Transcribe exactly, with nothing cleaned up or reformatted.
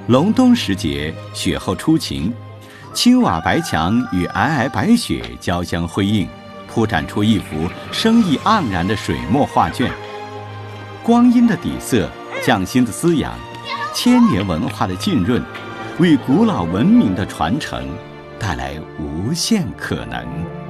隆冬时节，雪后初晴，青瓦白墙与皑皑白雪交相辉映，铺展出一幅生意盎然的水墨画卷。光阴的底色，匠心的滋养，千年文化的浸润，为古老文明的传承带来无限可能。